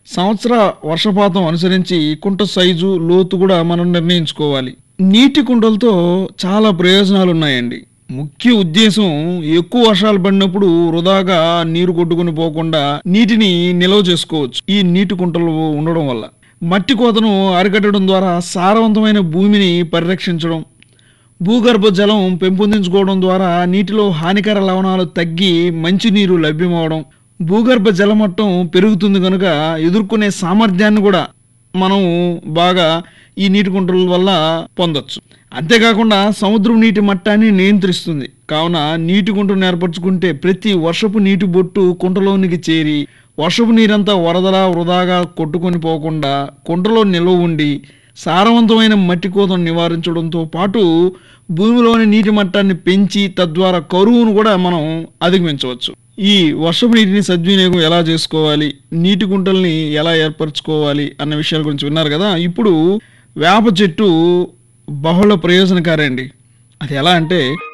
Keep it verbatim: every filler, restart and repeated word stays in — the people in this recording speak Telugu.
సంవత్సర వర్షపాతం అనుసరించి కుంట సైజు, లోతు కూడా మనం నిర్ణయించుకోవాలి. నీటి కుంటలతో చాలా ప్రయోజనాలున్నాయండి. ముఖ్య ఉద్దేశం ఎక్కువ వర్షాలు పడినప్పుడు వృధాగా నీరు కొట్టుకొని పోకుండా నీటిని నిల్వ చేసుకోవచ్చు. ఈ నీటి కుంటలు ఉండడం వల్ల మట్టి కోతను అరికట్టడం ద్వారా సారవంతమైన భూమిని పరిరక్షించడం, భూగర్భ జలం పెంపొందించుకోవడం ద్వారా నీటిలో హానికర లవణాలు తగ్గి మంచినీరు లభ్యమవడం, భూగర్భ జలమట్టం పెరుగుతుంది కనుక ఎదుర్కొనే సామర్థ్యాన్ని కూడా మనం బాగా ఈ నీటి కుంటల వల్ల పొందొచ్చు. అంతేకాకుండా సముద్రం నీటి మట్టాన్ని నియంత్రిస్తుంది. కావున నీటి కుంటను ఏర్పరచుకుంటే ప్రతి వర్షపు నీటి బొట్టు కుంటలోనికి చేరి వర్షపు నీరంతా వరదలా వృధాగా కొట్టుకొని పోకుండా కుంటలో నిల్వ ఉండి సారవంతమైన మట్టి కోతను నివారించడంతో పాటు భూమిలోని నీటి మట్టాన్ని పెంచి తద్వారా కరువును కూడా మనం అధిగమించవచ్చు. ఈ వర్షపు నీటిని సద్వినియోగం ఎలా చేసుకోవాలి, నీటి కుంటల్ని ఎలా ఏర్పరచుకోవాలి అన్న విషయాల గురించి విన్నారు కదా. ఇప్పుడు వేప చెట్టు బహుళ ప్రయోజనకారి అండి. అది ఎలా అంటే